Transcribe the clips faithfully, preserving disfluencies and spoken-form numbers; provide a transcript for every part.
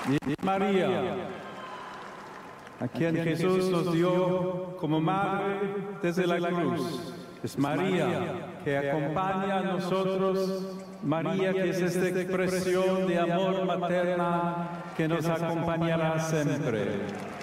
y María, a quien Jesús nos dio como madre desde la cruz. Es María que acompaña a nosotros, María que es esta expresión de amor materna que nos acompañará siempre.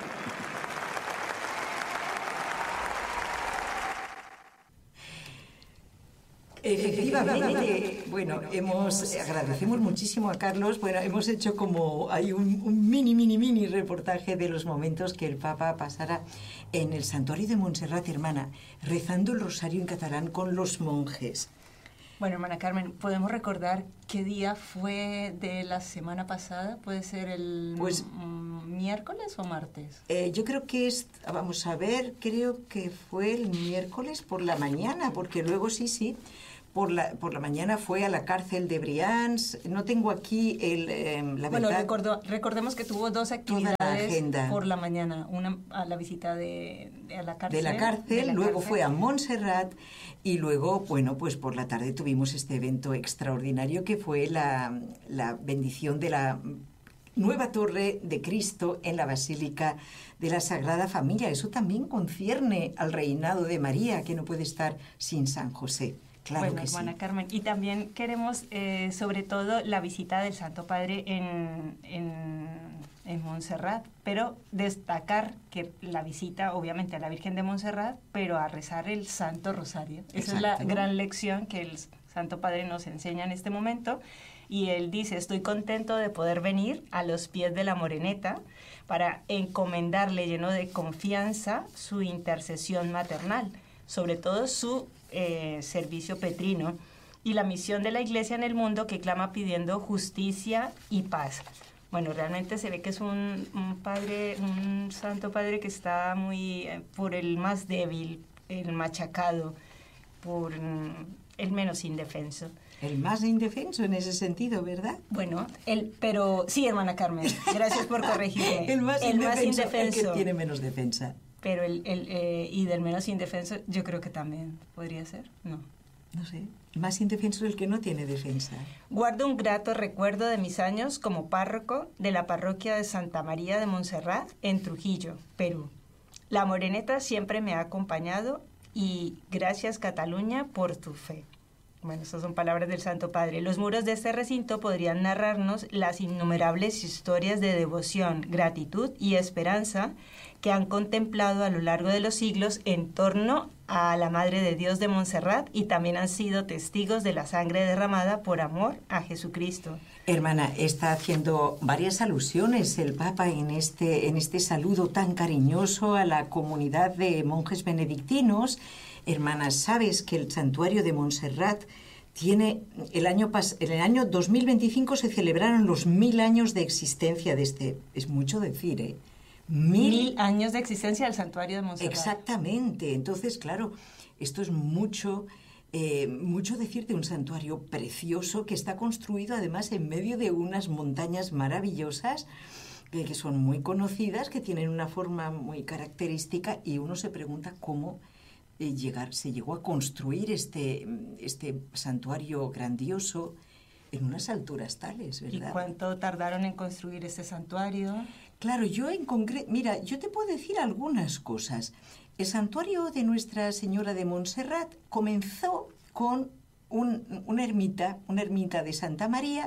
Efectivamente, bueno, hemos agradecemos muchísimo a Carlos. Bueno, hemos hecho como hay un, un mini, mini, mini reportaje de los momentos que el Papa pasara en el santuario de Montserrat, hermana, rezando el rosario en catalán con los monjes. Bueno, hermana Carmen, ¿podemos recordar qué día fue de la semana pasada? ¿Puede ser el pues, miércoles o martes? Eh, yo creo que es, vamos a ver, creo que fue el miércoles por la mañana, porque luego sí, sí, por la, por la mañana fue a la cárcel de Brians. No tengo aquí el, eh, la bueno, verdad. Recordó, recordemos que tuvo dos actividades la por la mañana. Una a la visita de, de a la cárcel. De la cárcel, de la luego cárcel. Fue a Montserrat y luego, bueno, pues por la tarde tuvimos este evento extraordinario que fue la, la bendición de la nueva torre de Cristo en la Basílica de la Sagrada Familia. Eso también concierne al reinado de María, que no puede estar sin San José. Claro bueno, que hermana sí. Carmen, y también queremos, eh, sobre todo, la visita del Santo Padre en, en, en Montserrat, pero destacar que la visita, obviamente, a la Virgen de Montserrat, pero a rezar el Santo Rosario. Esa Exacto. es la gran lección que el Santo Padre nos enseña en este momento, y él dice, estoy contento de poder venir a los pies de la Moreneta para encomendarle, lleno de confianza, su intercesión maternal, sobre todo su eh, servicio petrino y la misión de la Iglesia en el mundo que clama pidiendo justicia y paz. Bueno, realmente se ve que es un, un padre, un santo padre que está muy eh, por el más débil, el machacado, por mm, el menos indefenso. El más indefenso en ese sentido, ¿verdad? Bueno, el, pero sí, hermana Carmen, gracias por corregirme. el más el indefenso, más indefenso, el que tiene menos defensa. Pero el, el eh, y del menos indefenso, yo creo que también podría ser, ¿no? No sé, el más indefenso es el que no tiene defensa. Guardo un grato recuerdo de mis años como párroco de la parroquia de Santa María de Montserrat en Trujillo, Perú. La Moreneta siempre me ha acompañado y gracias Cataluña por tu fe. Bueno, esas son palabras del Santo Padre. Los muros de este recinto podrían narrarnos las innumerables historias de devoción, gratitud y esperanza que han contemplado a lo largo de los siglos en torno a la Madre de Dios de Montserrat y también han sido testigos de la sangre derramada por amor a Jesucristo. Hermana, está haciendo varias alusiones el Papa en este, en este saludo tan cariñoso a la comunidad de monjes benedictinos. Hermana, ¿sabes que el santuario de Montserrat tiene, el año, pas, en el año dos mil veinticinco se celebraron los mil años de existencia de este, es mucho decir, ¿eh? Mil, mil años de existencia del santuario de Montserrat. Exactamente, entonces, claro, esto es mucho, eh, mucho decir de un santuario precioso que está construido además en medio de unas montañas maravillosas eh, que son muy conocidas, que tienen una forma muy característica y uno se pregunta cómo eh, llegar, se llegó a construir este, este santuario grandioso en unas alturas tales, ¿verdad? ¿Y cuánto tardaron en construir este santuario? Claro, yo en concreto, mira, yo te puedo decir algunas cosas. El santuario de Nuestra Señora de Montserrat comenzó con un, una ermita, una ermita de Santa María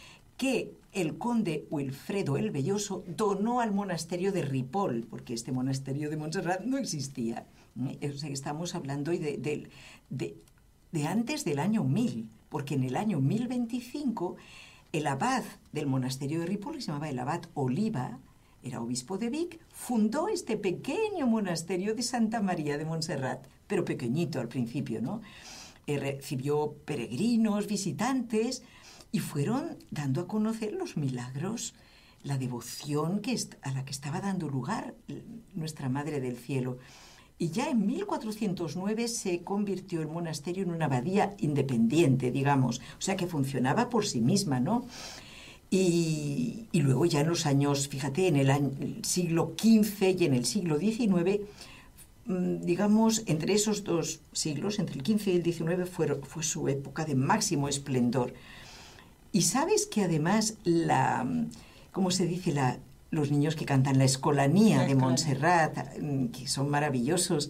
que el conde Wilfredo el Belloso donó al monasterio de Ripoll, porque este monasterio de Montserrat no existía. O sea, estamos hablando de, de, de, de antes del año mil, porque en el año mil veinticinco el abad del monasterio de Ripoll, que se llamaba el abad Oliva, era obispo de Vic, fundó este pequeño monasterio de Santa María de Montserrat, pero pequeñito al principio, ¿no? Eh, recibió peregrinos, visitantes, y fueron dando a conocer los milagros, la devoción que est- a la que estaba dando lugar nuestra Madre del Cielo. Y ya en mil cuatrocientos nueve se convirtió el monasterio en una abadía independiente, digamos, o sea que funcionaba por sí misma, ¿no? Y, y luego ya en los años, fíjate, en el, año, el siglo quince y en el siglo diecinueve, digamos, entre esos dos siglos, entre el quince y el diecinueve, fue, fue su época de máximo esplendor. Y sabes que además la, ¿cómo se dice? La, los niños que cantan la Escolanía la de Montserrat, que son maravillosos.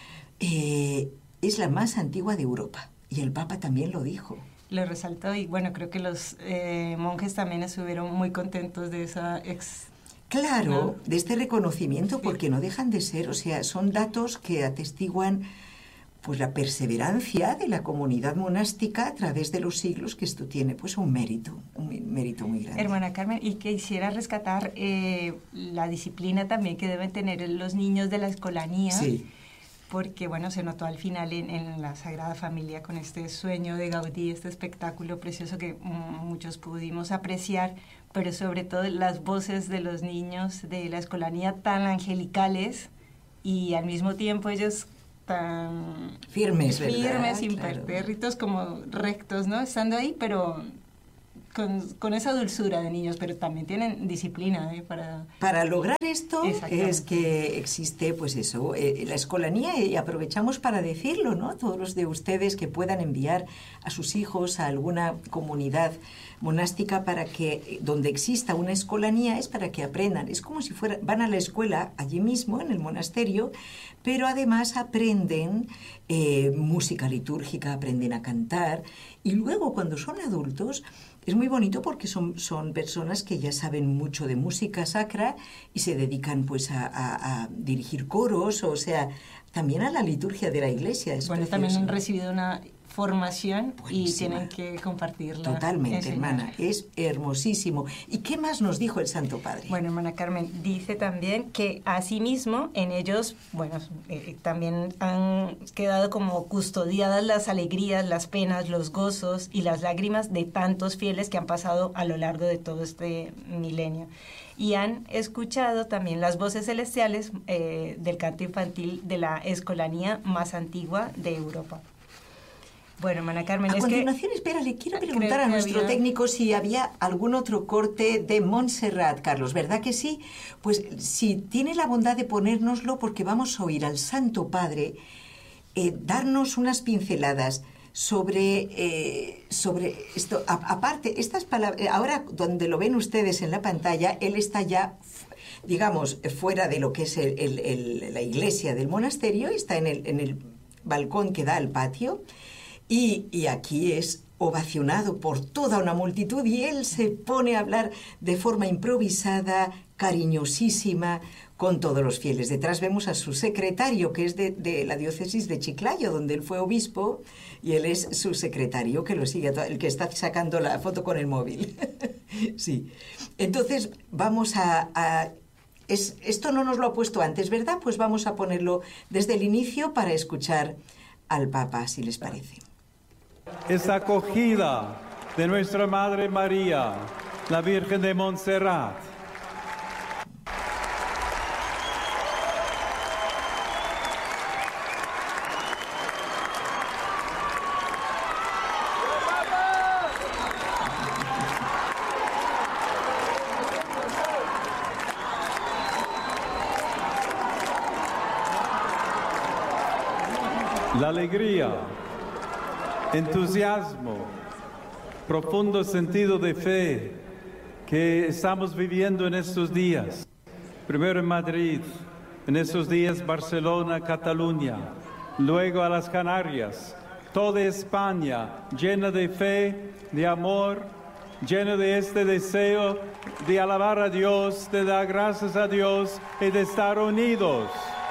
Eh, es la más antigua de Europa. Y el Papa también lo dijo. Lo resaltó y bueno, creo que los eh, monjes también estuvieron muy contentos de esa ex... Claro, ¿no? De este reconocimiento, porque no dejan de ser, o sea, son datos que atestiguan pues la perseverancia de la comunidad monástica a través de los siglos, que esto tiene pues un mérito, un mérito muy grande. Hermana Carmen, y quisiera rescatar eh, la disciplina también que deben tener los niños de la Escolanía. Sí. Porque, bueno, se notó al final en, en la Sagrada Familia con este sueño de Gaudí, este espectáculo precioso que mm, muchos pudimos apreciar, pero sobre todo las voces de los niños de la Escolanía tan angelicales y al mismo tiempo ellos tan firmes, ¿verdad? firmes, Claro. impertérritos, como rectos, ¿no? Estando ahí, pero con, con esa dulzura de niños, pero también tienen disciplina, ¿eh? Para, Para lograr esto es que existe, pues eso, eh, la Escolanía, y aprovechamos para decirlo, ¿no? Todos los de ustedes que puedan enviar a sus hijos a alguna comunidad monástica para que, donde exista una escolanía, es para que aprendan. Es como si fuera, van a la escuela allí mismo, en el monasterio, pero además aprenden eh, música litúrgica, aprenden a cantar, y luego cuando son adultos es muy bonito porque son, son personas que ya saben mucho de música sacra y se dedican pues a, a, a dirigir coros, o sea, también a la liturgia de la iglesia. Es bueno, precioso. También han recibido una formación Buenísima. Y tienen que compartirla. Totalmente, enseñar. hermana, es hermosísimo. ¿Y qué más nos dijo el Santo Padre? Bueno, hermana Carmen, dice también que asimismo en ellos, bueno, eh, también han quedado como custodiadas las alegrías, las penas, los gozos y las lágrimas de tantos fieles que han pasado a lo largo de todo este milenio. Y han escuchado también las voces celestiales eh, del canto infantil de la escolanía más antigua de Europa. Bueno, hermana Carmen, a es continuación, que... espera, le quiero preguntar a nuestro había... técnico si había algún otro corte de Montserrat, Carlos, ¿verdad que sí? Pues si tiene la bondad de ponérnoslo, porque vamos a oír al Santo Padre eh, darnos unas pinceladas sobre, eh, sobre esto. A, aparte, estas palabras, ahora donde lo ven ustedes en la pantalla, él está ya, digamos, fuera de lo que es el, el, el, la iglesia del monasterio, está en el, en el balcón que da al patio. Y, y aquí es ovacionado por toda una multitud y él se pone a hablar de forma improvisada, cariñosísima, con todos los fieles. Detrás vemos a su secretario, que es de, de la diócesis de Chiclayo, donde él fue obispo, y él es su secretario, que lo sigue, el que está sacando la foto con el móvil. Sí. Entonces, vamos a... a es, esto no nos lo ha puesto antes, ¿verdad? Pues vamos a ponerlo desde el inicio para escuchar al Papa, si les parece. Esta acogida de nuestra Madre María, la Virgen de Montserrat. La alegría, entusiasmo, profundo sentido de fe que estamos viviendo en estos días. Primero en Madrid, en estos días Barcelona, Cataluña, luego a las Canarias, toda España llena de fe, de amor, llena de este deseo de alabar a Dios, de dar gracias a Dios y de estar unidos.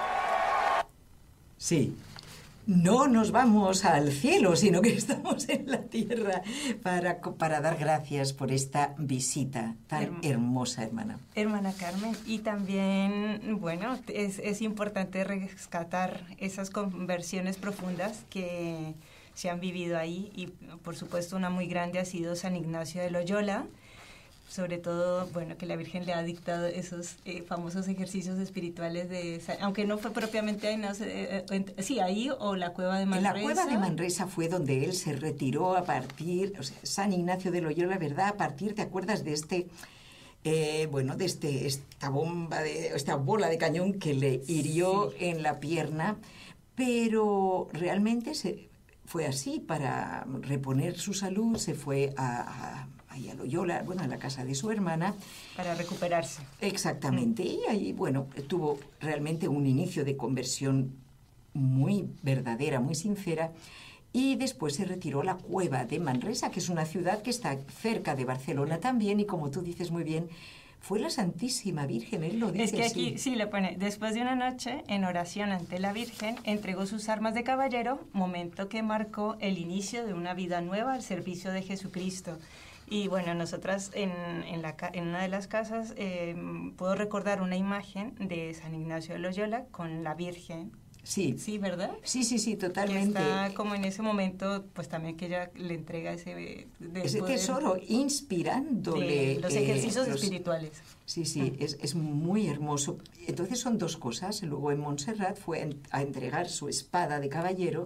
Sí. No nos vamos al cielo, sino que estamos en la tierra para, para dar gracias por esta visita tan Herm- hermosa, hermana. Hermana Carmen, y también, bueno, es, es importante rescatar esas conversiones profundas que se han vivido ahí, y por supuesto una muy grande ha sido San Ignacio de Loyola, sobre todo, bueno, que la Virgen le ha dictado esos eh, famosos ejercicios espirituales de, aunque no fue propiamente ahí, no sé, eh, eh, sí, ahí o la cueva de Manresa. En la cueva de Manresa fue donde él se retiró a partir, o sea, San Ignacio de Loyola, ¿verdad? A partir, ¿te acuerdas de este, eh, bueno, de este, esta bomba, de esta bola de cañón que le hirió sí. en la pierna? Pero realmente se fue así, para reponer su salud, se fue a, a ahí a Loyola, bueno, a la casa de su hermana. Para recuperarse. Exactamente. Y ahí, bueno, tuvo realmente un inicio de conversión muy verdadera, muy sincera. Y después se retiró a la cueva de Manresa, que es una ciudad que está cerca de Barcelona también, y como tú dices muy bien, fue la Santísima Virgen, él lo dice. Es que aquí sí. sí le pone, después de una noche en oración ante la Virgen, entregó sus armas de caballero, momento que marcó el inicio de una vida nueva al servicio de Jesucristo. Y bueno, nosotras en, en, la, en una de las casas eh, puedo recordar una imagen de San Ignacio de Loyola con la Virgen. Sí. Sí, ¿verdad? Sí, sí, sí, totalmente. Que está como en ese momento, pues también que ella le entrega ese... Ese tesoro, inspirándole... De los ejercicios eh, los, espirituales. Sí, sí, es, es muy hermoso. Entonces son dos cosas. Luego en Montserrat fue a entregar su espada de caballero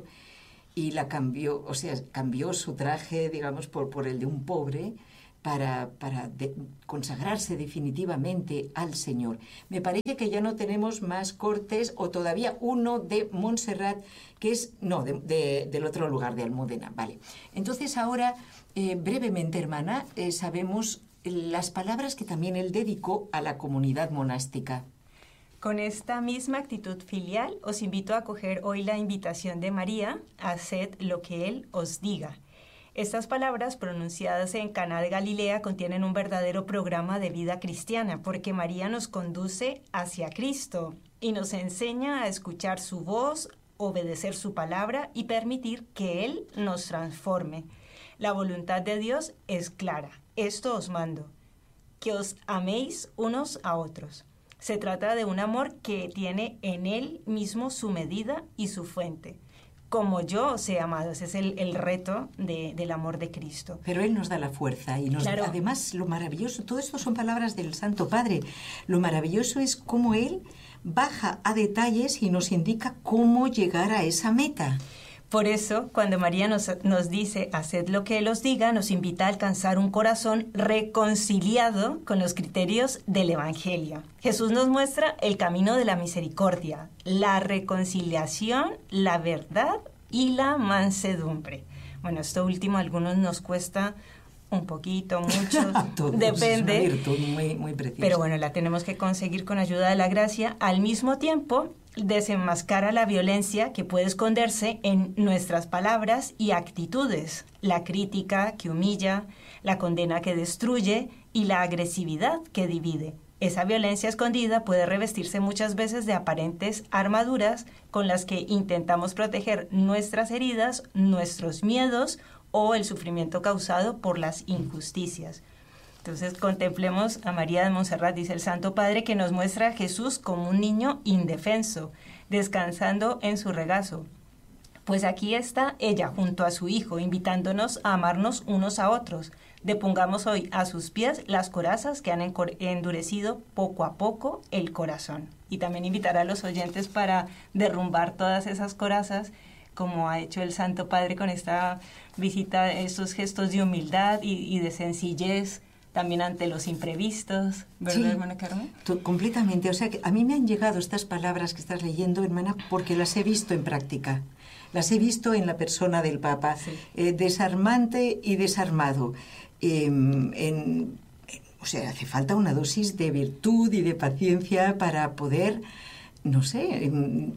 y la cambió, o sea, cambió su traje, digamos, por, por el de un pobre, para, para de, consagrarse definitivamente al Señor. Me parece que ya no tenemos más cortes, o todavía uno de Montserrat, que es, no, de, de, del otro lugar, de Almudena, vale. Entonces ahora, eh, brevemente, hermana, eh, sabemos las palabras que también él dedicó a la comunidad monástica. Con esta misma actitud filial, os invito a acoger hoy la invitación de María, haced lo que Él os diga. Estas palabras, pronunciadas en Caná de Galilea, contienen un verdadero programa de vida cristiana, porque María nos conduce hacia Cristo y nos enseña a escuchar su voz, obedecer su palabra y permitir que Él nos transforme. La voluntad de Dios es clara. Esto os mando, que os améis unos a otros. Se trata de un amor que tiene en Él mismo su medida y su fuente. Como yo os he amado, ese es el, el reto de, del amor de Cristo. Pero Él nos da la fuerza y nos claro. da, además, lo maravilloso, todo esto son palabras del Santo Padre, lo maravilloso es cómo Él baja a detalles y nos indica cómo llegar a esa meta. Por eso, cuando María nos, nos dice, haced lo que Él os diga, nos invita a alcanzar un corazón reconciliado con los criterios del Evangelio. Jesús nos muestra el camino de la misericordia, la reconciliación, la verdad y la mansedumbre. Bueno, esto último a algunos nos cuesta un poquito, mucho, depende. Es una virtud muy, muy preciosa. Pero bueno, la tenemos que conseguir con ayuda de la gracia. Al mismo tiempo, desenmascara la violencia que puede esconderse en nuestras palabras y actitudes, la crítica que humilla, la condena que destruye y la agresividad que divide. Esa violencia escondida puede revestirse muchas veces de aparentes armaduras con las que intentamos proteger nuestras heridas, nuestros miedos o el sufrimiento causado por las injusticias. Entonces contemplemos a María de Montserrat, dice el Santo Padre, que nos muestra a Jesús como un niño indefenso, descansando en su regazo. Pues aquí está ella junto a su Hijo, invitándonos a amarnos unos a otros. Depongamos hoy a sus pies las corazas que han endurecido poco a poco el corazón. Y también invitar a los oyentes para derrumbar todas esas corazas, como ha hecho el Santo Padre con esta visita, estos gestos de humildad y, y de sencillez, también ante los imprevistos, ¿verdad, sí, hermana Carmen? Tú, completamente. O sea, que a mí me han llegado estas palabras que estás leyendo, hermana, porque las he visto en práctica. Las he visto en la persona del Papa, sí. eh, desarmante y desarmado. Eh, en, en, o sea, hace falta una dosis de virtud y de paciencia para poder, no sé, en,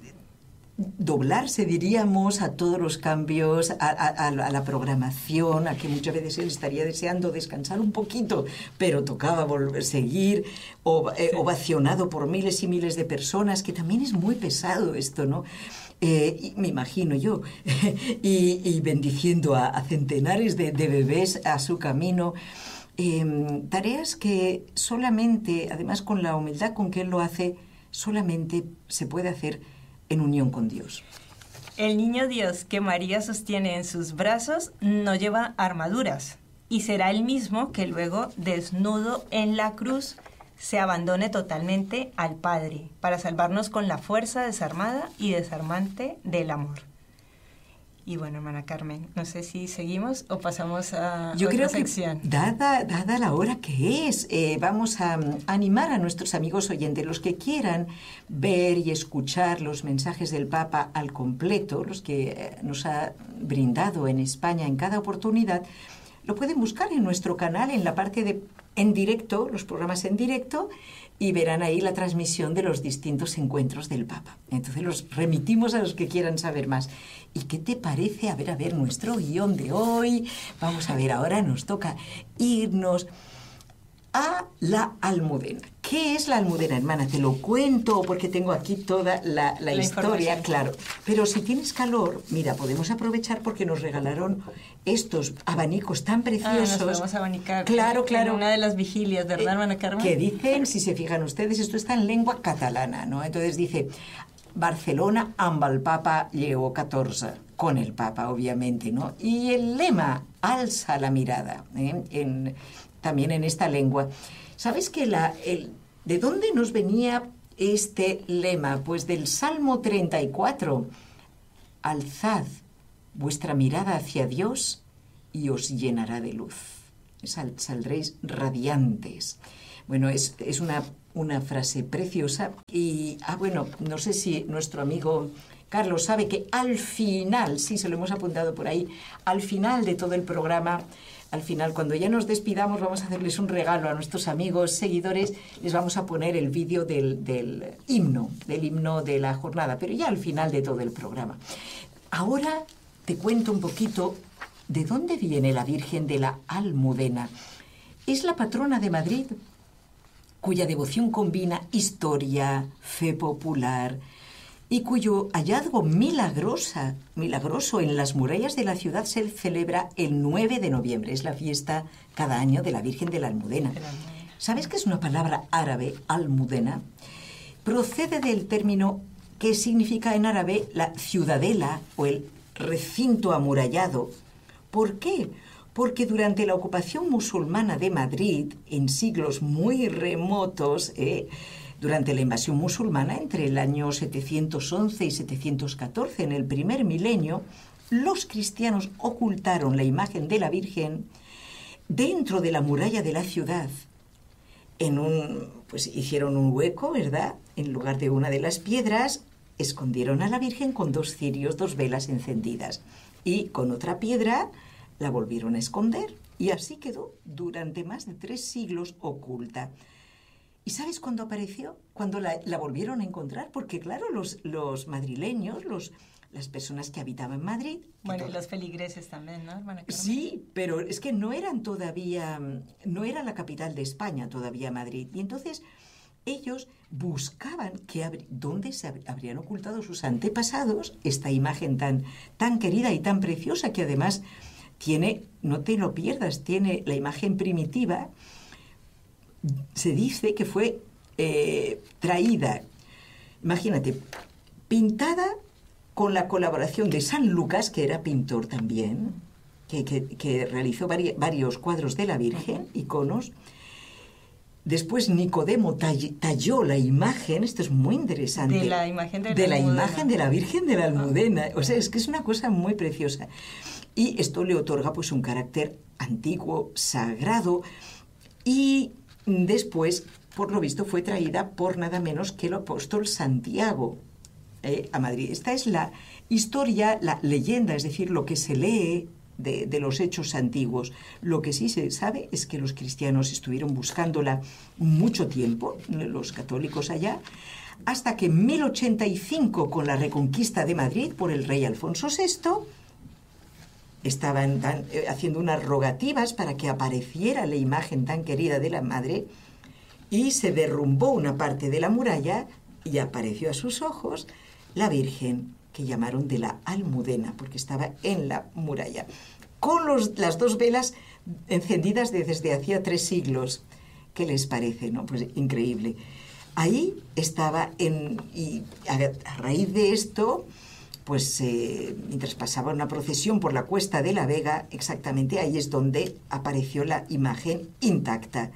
doblarse, diríamos, a todos los cambios, a, a, a la programación, a que muchas veces él estaría deseando descansar un poquito, pero tocaba volver, seguir, o, eh, ovacionado por miles y miles de personas, que también es muy pesado esto, ¿no? Eh, me imagino yo, y, y bendiciendo a, a centenares de, de bebés a su camino. Eh, tareas que solamente, además con la humildad con que él lo hace, solamente se puede hacer en unión con Dios. El niño Dios que María sostiene en sus brazos no lleva armaduras y será el mismo que luego, desnudo en la cruz, se abandone totalmente al Padre para salvarnos con la fuerza desarmada y desarmante del amor. Y bueno, hermana Carmen, no sé si seguimos o pasamos a Yo otra creo sección. Que dada, dada la hora que es, eh, vamos a um, animar a nuestros amigos oyentes, los que quieran ver y escuchar los mensajes del Papa al completo, los que eh, nos ha brindado en España en cada oportunidad, lo pueden buscar en nuestro canal, en la parte de en directo, los programas en directo, y verán ahí la transmisión de los distintos encuentros del Papa. Entonces los remitimos a los que quieran saber más. ¿Y qué te parece? A ver, a ver, nuestro guión de hoy. Vamos a ver, ahora nos toca irnos a la Almudena. ¿Qué es la Almudena, hermana? Te lo cuento porque tengo aquí toda la, la, la historia, claro. Pero si tienes calor, mira, podemos aprovechar porque nos regalaron estos abanicos tan preciosos. Ah, nos podemos abanicar. Claro, claro. En una de las vigilias, ¿verdad, eh, hermana Carmen? Que dicen, si se fijan ustedes, esto está en lengua catalana, ¿no? Entonces dice, Barcelona amb el Papa Lleó catorze, con el Papa, obviamente, ¿no? Y el lema, alza la mirada, ¿eh? en... también en esta lengua. ¿Sabes que la, el, de dónde nos venía este lema? Pues del Salmo treinta y cuatro. Alzad vuestra mirada hacia Dios y os llenará de luz. Sal, saldréis radiantes. Bueno, es, es una, una frase preciosa. Y, ah, bueno, no sé si nuestro amigo Carlos sabe que al final, sí, se lo hemos apuntado por ahí, al final de todo el programa, al final, cuando ya nos despidamos, vamos a hacerles un regalo a nuestros amigos, seguidores, les vamos a poner el vídeo del, del himno, del himno de la jornada, pero ya al final de todo el programa. Ahora te cuento un poquito de dónde viene la Virgen de la Almudena. Es la patrona de Madrid, cuya devoción combina historia, fe popular, y cuyo hallazgo milagrosa, milagroso en las murallas de la ciudad se celebra el nueve de noviembre. Es la fiesta cada año de la Virgen de la Almudena. ¿Sabes qué es una palabra árabe, almudena? Procede del término que significa en árabe la ciudadela o el recinto amurallado. ¿Por qué? Porque durante la ocupación musulmana de Madrid, en siglos muy remotos, eh, durante la invasión musulmana, entre el año setecientos once y setecientos catorce, en el primer milenio, los cristianos ocultaron la imagen de la Virgen dentro de la muralla de la ciudad. En un, pues hicieron un hueco, ¿verdad? En lugar de una de las piedras, escondieron a la Virgen con dos cirios, dos velas encendidas. Y con otra piedra la volvieron a esconder. Y así quedó durante más de tres siglos oculta. ¿Y sabes cuándo apareció? Cuando la, la volvieron a encontrar, porque claro, los, los madrileños, los, las personas que habitaban en Madrid... Bueno, todo, y los feligreses también, ¿no, hermana Carmen? Sí, pero es que no eran todavía, no era la capital de España todavía Madrid. Y entonces ellos buscaban que, dónde se habrían ocultado sus antepasados esta imagen tan, tan querida y tan preciosa, que además tiene, no te lo pierdas, tiene la imagen primitiva. Se dice que fue eh, traída, imagínate, pintada con la colaboración de San Lucas, que era pintor también, que, que, que realizó vari, varios cuadros de la Virgen, iconos. Después Nicodemo tall, talló la imagen, esto es muy interesante, de la imagen de la, de la, Almudena. imagen de la Virgen de la Almudena. O sea, es que es una cosa muy preciosa. Y esto le otorga pues un carácter antiguo, sagrado, y después, por lo visto, fue traída por nada menos que el apóstol Santiago eh, a Madrid. Esta es la historia, la leyenda, es decir, lo que se lee de, de los hechos antiguos. Lo que sí se sabe es que los cristianos estuvieron buscándola mucho tiempo, los católicos allá, hasta que en mil ochenta y cinco, con la reconquista de Madrid por el rey Alfonso sexto, estaban tan, eh, haciendo unas rogativas para que apareciera la imagen tan querida de la Madre, y se derrumbó una parte de la muralla y apareció a sus ojos la Virgen, que llamaron de la Almudena, porque estaba en la muralla, con los, las dos velas encendidas desde hacía tres siglos. ¿Qué les parece, no? Pues increíble. Ahí estaba, en, y a, a raíz de esto, pues eh, mientras pasaba una procesión por la Cuesta de la Vega, exactamente ahí es donde apareció la imagen intacta.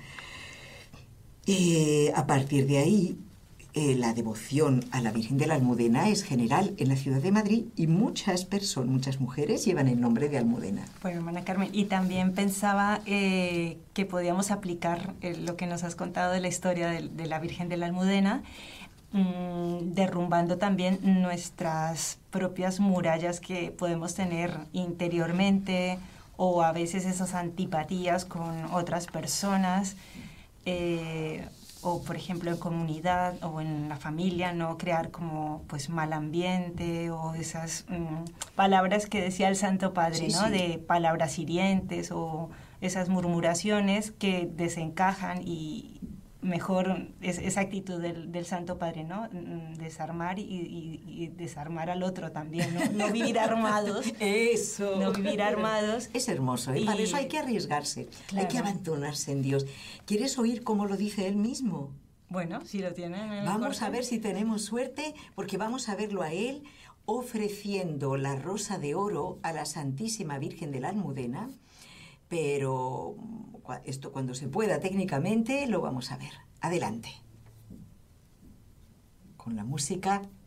Eh, a partir de ahí, eh, la devoción a la Virgen de la Almudena es general en la ciudad de Madrid, y muchas personas, muchas mujeres llevan el nombre de Almudena. Bueno, hermana Carmen, y también pensaba eh, que podíamos aplicar eh, lo que nos has contado de la historia de, de la Virgen de la Almudena, derrumbando también nuestras propias murallas que podemos tener interiormente o a veces esas antipatías con otras personas, eh, o por ejemplo en comunidad o en la familia, no crear como pues mal ambiente, o esas mmm, palabras que decía el Santo Padre, sí, ¿no? Sí. De palabras hirientes o esas murmuraciones que desencajan, y mejor es, esa actitud del, del Santo Padre, ¿no? Desarmar y, y, y desarmar al otro también, ¿no? No vivir armados. Eso. No vivir armados. Es hermoso, ¿eh? Y para eso hay que arriesgarse, claro. Hay que abandonarse en Dios. ¿Quieres oír cómo lo dice él mismo? Bueno, si lo tienen en el Vamos corte. A ver si tenemos suerte, porque vamos a verlo a él ofreciendo la rosa de oro a la Santísima Virgen de la Almudena, pero esto cuando se pueda técnicamente lo vamos a ver. Adelante. Con la música